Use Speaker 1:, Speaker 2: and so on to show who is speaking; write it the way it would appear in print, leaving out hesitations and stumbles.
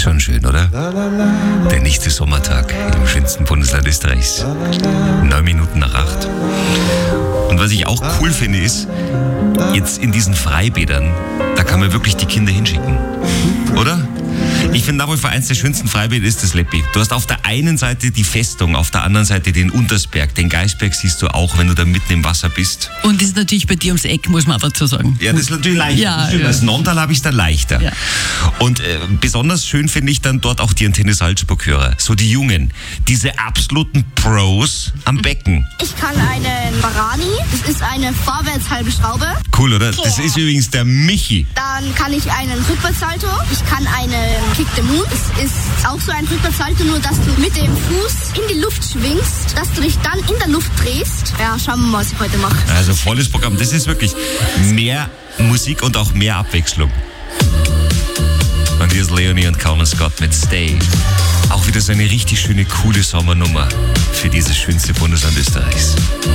Speaker 1: Schon schön, oder? Der nächste Sommertag im schönsten Bundesland Österreichs. 9 Minuten nach 8. Und was ich auch cool finde, ist, jetzt in diesen Freibädern, da kann man wirklich die Kinder hinschicken. Oder? Ich finde nach wie vor eins der schönsten Freibäder ist das Leppi. Du hast auf der einen Seite die Festung, auf der anderen Seite den Untersberg. Den Geisberg siehst du auch, wenn du da mitten im Wasser bist.
Speaker 2: Und das ist natürlich bei dir ums Eck, muss man auch dazu sagen.
Speaker 1: Ja, das ist natürlich leichter.
Speaker 2: Ja, ja.
Speaker 1: Als Nonntal habe ich es dann leichter.
Speaker 2: Ja.
Speaker 1: Und besonders schön finde ich dann dort auch die Antenne Salzburg-Hörer. So die Jungen, diese absoluten Pros am Becken.
Speaker 3: Ich kann einen Barani, das ist eine vorwärts halbe Schraube.
Speaker 1: Cool, oder? Das ist übrigens der Michi.
Speaker 3: Dann kann ich einen Rückwärtssalto. Ich kann einen Kick the Moon. Das ist auch so ein Rückwärtssalto, nur dass du mit dem Fuß in die Luft schwingst, dass du dich dann in der Luft drehst. Ja, schauen wir mal, was ich heute mache.
Speaker 1: Also volles Programm. Das ist wirklich mehr Musik und auch mehr Abwechslung. Und hier ist Leonie und Conan Scott mit Stay. Auch wieder so eine richtig schöne, coole Sommernummer für dieses schönste Bundesland Österreichs.